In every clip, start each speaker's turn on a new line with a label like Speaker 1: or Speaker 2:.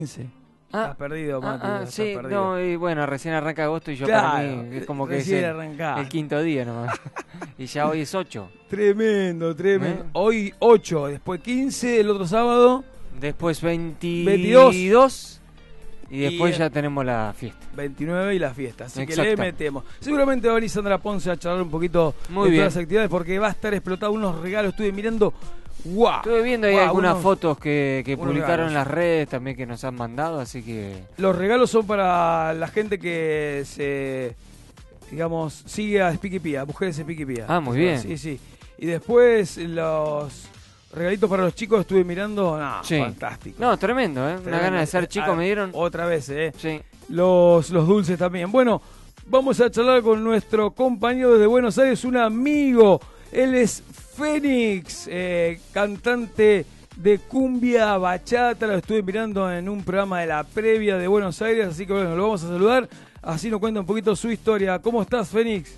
Speaker 1: 15.
Speaker 2: Ah,
Speaker 1: Has perdido, Mati. Has
Speaker 2: sí,
Speaker 1: perdido.
Speaker 2: no, y bueno, recién arranca agosto y yo
Speaker 1: Claro,
Speaker 2: para mí es como que es
Speaker 1: recién arrancás.
Speaker 2: el quinto día nomás. Y ya hoy es 8.
Speaker 1: Tremendo, tremendo.
Speaker 2: ¿Eh?
Speaker 1: Hoy 8, después 15, el otro sábado
Speaker 2: Después
Speaker 1: 22.
Speaker 2: 22 y después
Speaker 1: Y,
Speaker 2: ya tenemos la fiesta.
Speaker 1: 29 y la fiesta. Así que
Speaker 2: Exacto.
Speaker 1: le metemos. Seguramente va a venir Sandra Ponce a charlar un poquito
Speaker 2: Muy
Speaker 1: de
Speaker 2: bien.
Speaker 1: todas las actividades porque va a estar explotado unos regalos. Estuve mirando. ¡Wow!
Speaker 2: Estuve viendo ahí
Speaker 1: Wow,
Speaker 2: algunas
Speaker 1: unos-
Speaker 2: fotos que
Speaker 1: unos
Speaker 2: publicaron
Speaker 1: regalos.
Speaker 2: en las redes también que nos han mandado, así que...
Speaker 1: Los regalos son para la gente que se, digamos, sigue a Speaky Pía, mujeres Speaky Pía.
Speaker 2: Ah, muy bien.
Speaker 1: Sí, sí. Y después los regalitos para los chicos estuve mirando. No,
Speaker 2: Sí.
Speaker 1: fantástico.
Speaker 2: No, tremendo, ¿eh? Una
Speaker 1: Tremendo.
Speaker 2: gana de ser chico me dieron.
Speaker 1: Otra vez, ¿eh?
Speaker 2: Sí.
Speaker 1: Los dulces también. Bueno, vamos a charlar con nuestro compañero desde Buenos Aires, un amigo. Él es Fénix, cantante de cumbia bachata. Lo estuve mirando en un programa de la previa de Buenos Aires, así que bueno, lo vamos a saludar. Así nos cuenta un poquito su historia. ¿Cómo estás, Fénix?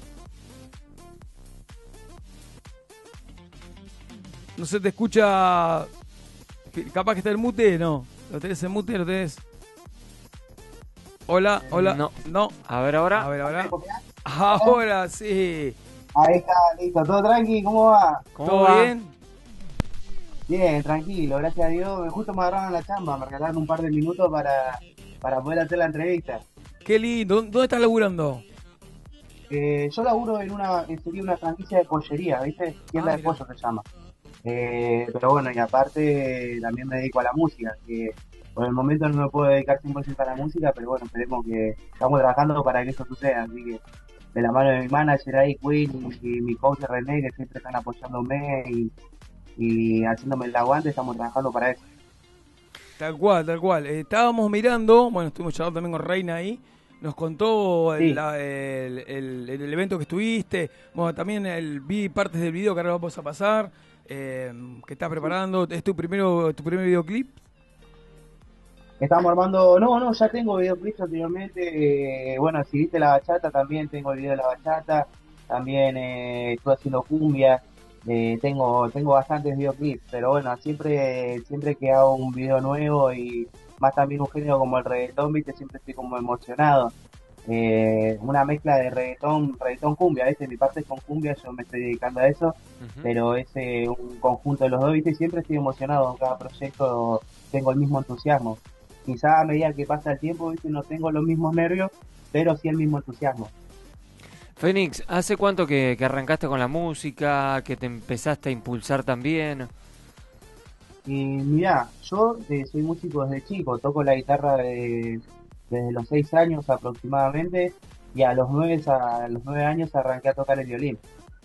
Speaker 1: No se te escucha. Capaz que está el mute, no. ¿Lo tenés en mute? ¿Lo tenés? Hola, hola.
Speaker 2: No.
Speaker 1: No.
Speaker 2: A ver ahora.
Speaker 1: A ver, ahora. Ahora sí.
Speaker 3: Ahí está, listo, todo tranqui, ¿cómo va?
Speaker 2: ¿Cómo
Speaker 1: ¿Todo
Speaker 2: va?
Speaker 1: bien?
Speaker 3: Bien, tranquilo, gracias a Dios. Justo me agarraron la chamba, me regalaron un par de minutos para poder hacer la entrevista.
Speaker 1: Qué lindo. ¿Dónde estás laburando?
Speaker 3: Yo laburo sería una franquicia de pollería, ¿viste? Tienda de
Speaker 1: mira.
Speaker 3: pollo se llama. Pero bueno, y aparte también me dedico a la música, que por el momento no me puedo dedicar 100% a la música, pero bueno, esperemos que estamos trabajando para que eso suceda, así que de la mano de mi manager ahí, Queen, y mi coach René, que siempre están apoyándome y haciéndome el aguante, estamos trabajando para eso.
Speaker 1: Tal cual, tal cual. Estábamos mirando, bueno, estuvimos charlando también con Reina ahí. Nos contó
Speaker 3: Sí.
Speaker 1: el evento que estuviste. Bueno, también vi partes del video que ahora vamos a pasar. Que estás preparando. ¿Es tu primer videoclip?
Speaker 3: Estamos armando, no, ya tengo videoclips anteriormente, bueno, si viste la bachata también tengo el video de la bachata, también estuve haciendo cumbia, tengo bastantes videoclips, pero bueno, siempre que hago un video nuevo y más también un género como el reggaetón, viste, siempre estoy como emocionado. Una mezcla de reggaetón cumbia, ¿viste? Mi parte es con cumbia, yo me estoy dedicando a eso, pero es un conjunto de los dos, ¿viste? Siempre estoy emocionado en cada proyecto, tengo el mismo entusiasmo. Quizá a medida que pasa el tiempo, ¿viste? No tengo los mismos nervios, pero sí el mismo entusiasmo.
Speaker 2: Fénix, ¿hace cuánto que arrancaste con la música, que te empezaste a impulsar también?
Speaker 3: Y mirá, yo soy músico desde chico, toco la guitarra desde los 6 años aproximadamente y a los 9 años arranqué a tocar el violín.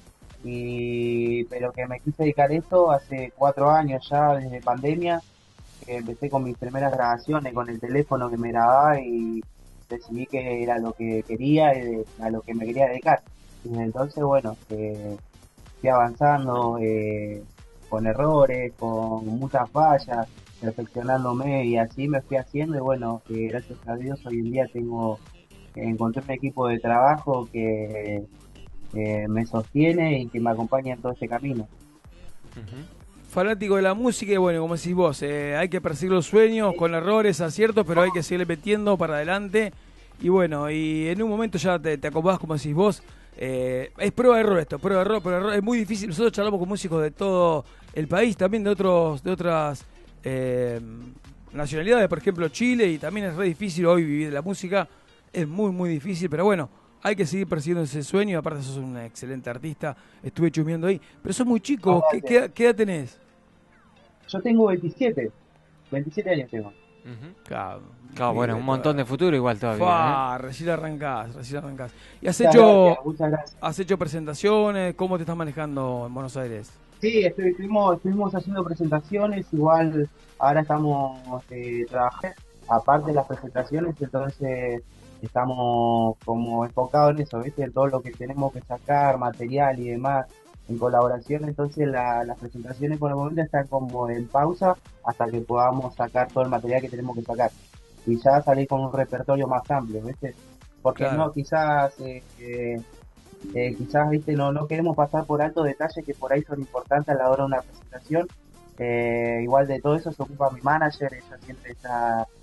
Speaker 3: Pero que me quise dedicar a esto hace 4 años ya, desde pandemia, que empecé con mis primeras grabaciones con el teléfono que me grababa y decidí que era lo que quería y a lo que me quería dedicar. Y desde entonces, bueno, fui avanzando con errores, con muchas fallas, perfeccionándome y así me fui haciendo y bueno, gracias a Dios hoy en día encontré un equipo de trabajo que me sostiene y que me acompaña en todo este camino.
Speaker 1: Fanático de la música y bueno, como decís vos, hay que perseguir los sueños con errores, aciertos, pero hay que seguirle metiendo para adelante. Y bueno, y en un momento ya te acomodás, como decís vos. Es prueba de error esto, prueba de error. Es muy difícil. Nosotros charlamos con músicos de todo el país, también de otras nacionalidades, por ejemplo Chile, y también es re difícil hoy vivir de la música. Es muy, muy difícil, pero bueno, hay que seguir persiguiendo ese sueño. Aparte sos un excelente artista, estuve chusmeando ahí. Pero sos muy chico, ¿qué edad tenés?
Speaker 3: Yo tengo 27 años tengo.
Speaker 1: Claro,
Speaker 2: Bueno, un montón de futuro igual todavía.
Speaker 1: Recién arrancás. ¿Y
Speaker 3: Muchas gracias.
Speaker 1: has hecho presentaciones? ¿Cómo te estás manejando en Buenos Aires?
Speaker 3: Sí, estuvimos haciendo presentaciones, igual ahora estamos trabajando, aparte de las presentaciones, entonces estamos como enfocados en eso, ¿viste? En todo lo que tenemos que sacar, material y demás, en colaboración, entonces las presentaciones por el momento están como en pausa hasta que podamos sacar todo el material que tenemos que sacar y ya salir con un repertorio más amplio, ¿viste? Porque
Speaker 1: Claro.
Speaker 3: no, quizás viste no queremos pasar por alto detalles que por ahí son importantes a la hora de una presentación. Igual de todo eso se ocupa mi manager, ella siempre está